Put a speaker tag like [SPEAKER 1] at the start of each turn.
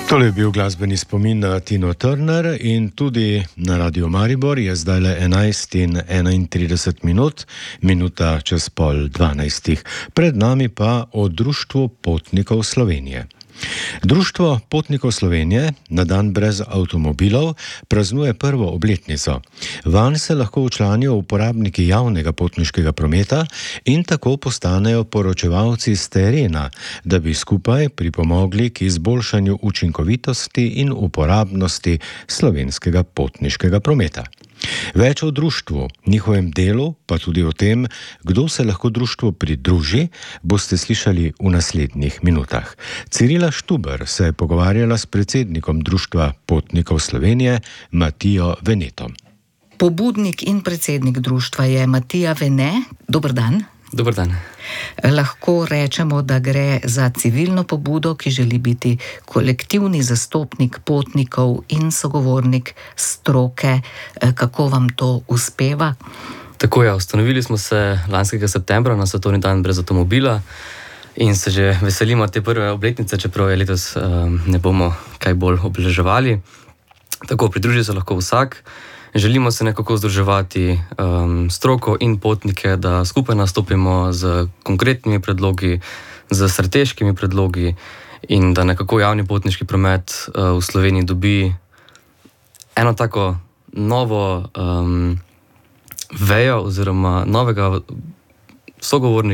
[SPEAKER 1] Tole je bil glasbeni spomin na Tino Turner in tudi na Radio Maribor je zdaj le 11:31, minuta čez 11:30. Pred nami pa o Društvu potnikov Slovenije. Društvo potnikov Slovenije na dan brez avtomobilov praznuje prvo obletnico. Vanj se lahko včlanijo uporabniki javnega potniškega prometa in tako postanejo poročevalci s terena, da bi skupaj pripomogli k izboljšanju učinkovitosti in uporabnosti slovenskega potniškega prometa. Več o društvu, njihovem delu, pa tudi o tem, kdo se lahko društvu pridruži, boste slišali v naslednjih minutah. Cirila Štuber se je pogovarjala s predsednikom Društva potnikov Slovenije, Matijo Venetom.
[SPEAKER 2] Pobudnik in predsednik društva je Matija Vene. Dober dan.
[SPEAKER 3] Dober dan.
[SPEAKER 2] Lahko rečemo, da gre za civilno pobudo, ki želi biti kolektivni zastopnik potnikov in sogovornik stroke. Kako vam to uspeva?
[SPEAKER 3] Tako je, ustanovili smo se lanskega septembra na svetovni dan brez avtomobila in se že veselimo te prve obletnice, čeprav je letos ne bomo kaj bolj obeleževali. Tako pridruži se lahko vsak. Želimo se nekako združevati stroko in potnike, da skupaj nastopimo z konkretnimi predlogi, z strateškimi predlogi in da nekako javni potniški promet v Sloveniji dobi eno tako novo vejo oziroma novega sogovornika,